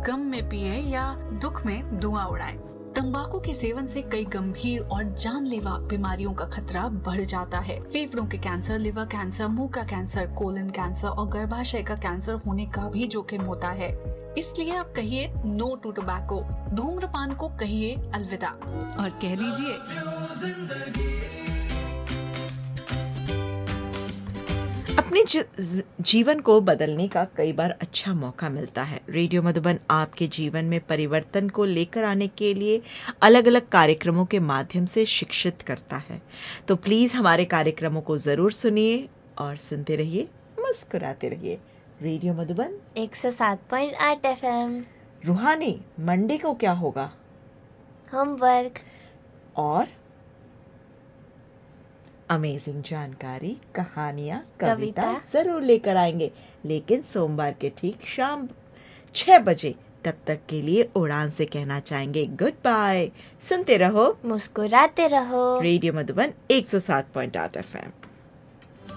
गम में पिए या दुख में धुआं उड़ाएं। तंबाकू के सेवन से कई गंभीर और जानलेवा बीमारियों का खतरा बढ़ जाता है। फेफड़ों के कैंसर, लिवर कैंसर, मुंह का कैंसर, कोलन कैंसर और गर्भाशय का कैंसर होने का भी जोखिम होता है। इसलिए आप कहिए नो टू टोबैको, धूम्रपान को कहिए अलविदा और कह दीजिए अपने जीवन को बदलने का कई बार अच्छा मौका मिलता है। रेडियो मधुबन आपके जीवन में परिवर्तन को लेकर आने के लिए अलग अलग कार्यक्रमों के माध्यम से शिक्षित करता है। तो प्लीज हमारे कार्यक्रमों को जरूर सुनिए और सुनते रहिए, मुस्कुराते रहिए। Radio Madhuban 107.8 FM। रूहानी, मंडे को क्या होगा? होमवर्क और अमेजिंग जानकारी, कहानियां, कविता जरूर लेकर आएंगे, लेकिन सोमवार के ठीक शाम 6 बजे। तब तक के लिए उड़ान से कहना चाहेंगे गुड बाय। सुनते रहो, मुस्कुराते रहो। Radio Madhuban 107.8 FM।